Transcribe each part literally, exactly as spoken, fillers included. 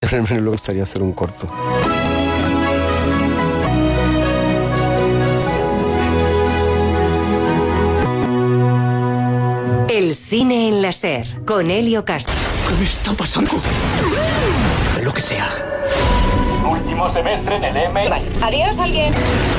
me gustaría hacer un corto. El cine en la SER, con Helio Castro. ¿Qué me está pasando? Lo que sea. Último semestre en el M. Vale. Adiós, alguien.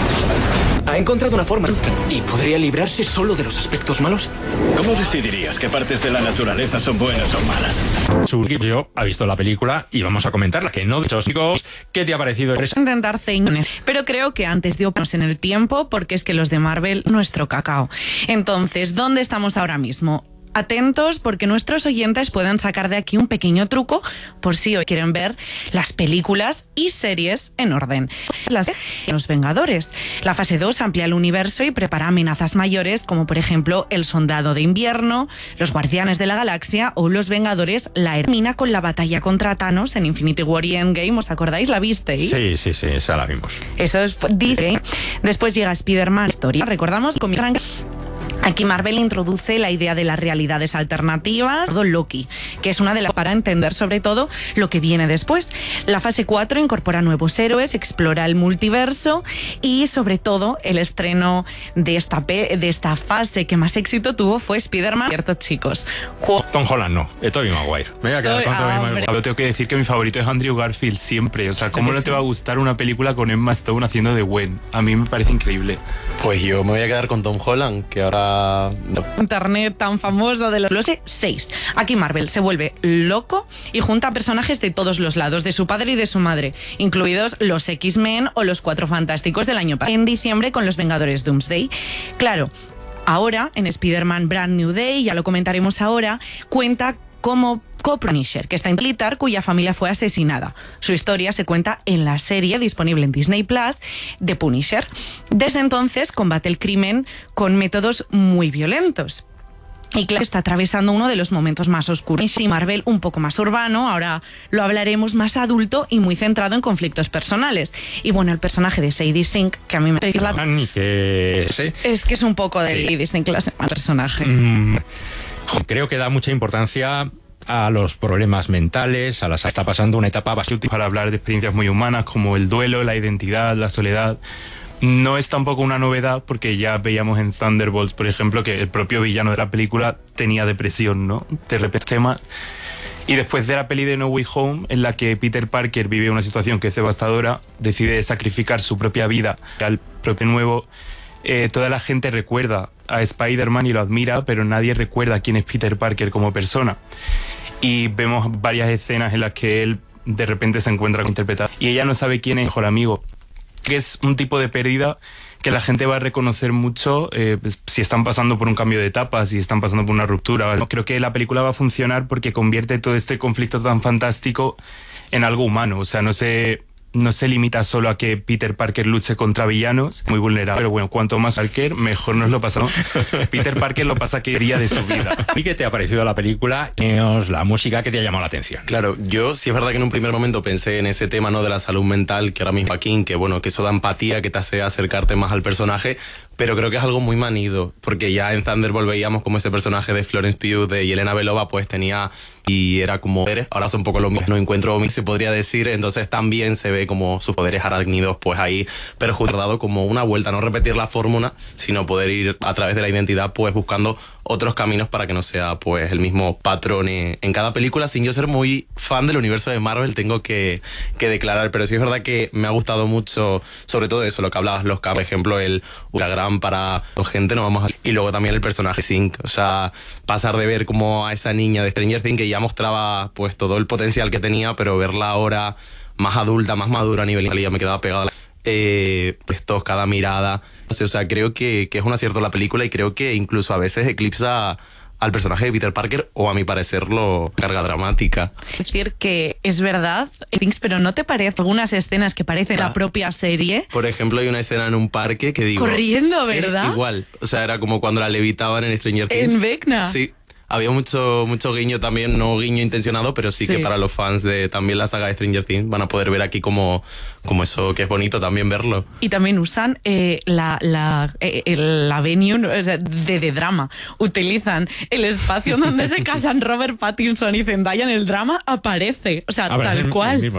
Ha encontrado una forma. ¿Y podría librarse solo de los aspectos malos? ¿Cómo decidirías qué partes de la naturaleza son buenas o malas? Su equipo ha visto la película y vamos a comentarla. Que no, chicos, ¿qué te ha parecido? Intentar ceñones, pero creo que antes de oponernos en el tiempo, porque es que los de Marvel, nuestro cacao. Entonces, ¿dónde estamos ahora mismo? Atentos, porque nuestros oyentes pueden sacar de aquí un pequeño truco por si hoy quieren ver las películas y series en orden. Las de Los Vengadores. La fase dos amplía el universo y prepara amenazas mayores, como por ejemplo El Soldado de Invierno, Los Guardianes de la Galaxia o Los Vengadores. La termina con la batalla contra Thanos en Infinity War y Endgame. ¿Os acordáis? ¿La visteis? Sí, sí, sí, esa la vimos. Eso es Disney. Después llega Spider-Man. Historia. Recordamos con Aquí Marvel introduce la idea de las realidades alternativas, todo Loki, que es una de las para entender sobre todo lo que viene después. La fase cuatro incorpora nuevos héroes, explora el multiverso y sobre todo el estreno de esta, pe de esta fase que más éxito tuvo fue Spider-Man. Cierto, chicos. Tom Holland no, es Tobey Maguire. Me voy a quedar con Tobey ah, Maguire. Yo tengo que decir que mi favorito es Andrew Garfield siempre. O sea, ¿cómo no te sí. va a gustar una película con Emma Stone haciendo de Gwen? A mí me parece increíble. Pues yo me voy a quedar con Tom Holland, que ahora... No. Internet tan famoso de los, los seis. Aquí Marvel se vuelve loco y junta a personajes de todos los lados, de su padre y de su madre, incluidos los X-Men o los Cuatro Fantásticos del año pasado. En diciembre con los Vengadores Doomsday. Claro, ahora en Spider-Man Brand New Day, ya lo comentaremos ahora, cuenta como co-Punisher, que está en militar cuya familia fue asesinada. Su historia se cuenta en la serie disponible en Disney Plus de Punisher. Desde entonces combate el crimen con métodos muy violentos. Y claro, está atravesando uno de los momentos más oscuros. Y Marvel un poco más urbano, ahora lo hablaremos, más adulto y muy centrado en conflictos personales. Y bueno, el personaje de Sadie Sink, que a mí me parece... La... Que... ¿Sí? Es que es un poco de sí. Sadie Sink el personaje. Mm, creo que da mucha importancia a los problemas mentales, a las... Está pasando una etapa bastante útil para hablar de experiencias muy humanas como el duelo, la identidad, la soledad. No es tampoco una novedad porque ya veíamos en Thunderbolts, por ejemplo, que el propio villano de la película tenía depresión, ¿no? De repente tema. Y después de la peli de No Way Home, en la que Peter Parker vive una situación que es devastadora, decide sacrificar su propia vida al propio nuevo, eh, toda la gente recuerda a Spider-Man y lo admira, pero nadie recuerda quién es Peter Parker como persona. Y vemos varias escenas en las que él de repente se encuentra con interpretar y ella no sabe quién es el mejor amigo. Que es un tipo de pérdida que la gente va a reconocer mucho eh, si están pasando por un cambio de etapa, si están pasando por una ruptura. ¿Vale? Creo que la película va a funcionar porque convierte todo este conflicto tan fantástico en algo humano. O sea, no se, no se limita solo a que Peter Parker luche contra villanos, muy vulnerable. Pero bueno, cuanto más Parker, mejor nos lo pasamos. Peter Parker lo pasa que quería de su vida. ¿Y qué te ha parecido la película? La música que te ha llamado la atención. Claro, yo sí es verdad que en un primer momento pensé en ese tema, ¿no?, de la salud mental, que ahora mismo aquí, que bueno, que eso da empatía, que te hace acercarte más al personaje, pero creo que es algo muy manido, porque ya en Thunderbolt veíamos como ese personaje de Florence Pugh, de Yelena Belova, pues tenía, y era como, ahora son un poco lo mismo, no encuentro, se podría decir, entonces también se ve como sus poderes arácnidos, pues ahí, pero justo dado como una vuelta, no repetir la fórmula, sino poder ir a través de la identidad, pues buscando otros caminos para que no sea pues el mismo patrón en cada película. Sin yo ser muy fan del universo de Marvel, tengo que, que declarar, pero sí es verdad que me ha gustado mucho, sobre todo eso, lo que hablabas, los cambios, por ejemplo, el Instagram para gente, no vamos a... y luego también el personaje Sync, o sea, pasar de ver como a esa niña de Stranger Things que ya mostraba pues todo el potencial que tenía, pero verla ahora más adulta, más madura a nivel ya me quedaba pegada la... Eh, pues todos, cada mirada, o sea, creo que, que es un acierto la película y creo que incluso a veces eclipsa al personaje de Peter Parker, o a mi parecer lo carga dramática. Es decir, que es verdad, pero ¿no te parece algunas escenas que parecen ah, la propia serie? Por ejemplo, hay una escena en un parque que digo... Corriendo, ¿verdad? Igual, o sea, era como cuando la levitaban en Stranger Things. En Vecna. Sí. Había mucho, mucho guiño también, no guiño intencionado, pero sí, sí que para los fans de también la saga de Stranger Things van a poder ver aquí como, como eso, que es bonito también verlo. Y también usan eh, la, la, eh, la venue, o sea, de, de drama. Utilizan el espacio donde se casan Robert Pattinson y Zendaya en el drama, aparece. O sea, a ver, tal cual.